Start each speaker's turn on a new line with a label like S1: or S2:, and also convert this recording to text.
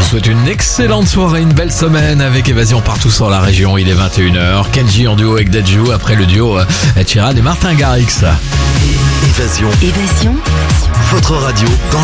S1: souhaite une excellente soirée, une belle semaine avec Évasion partout sur la région. Il est 21h. Kenji en duo avec Dadju après le duo Ed Sheeran et Martin Garrix.
S2: Évasion. Votre radio dans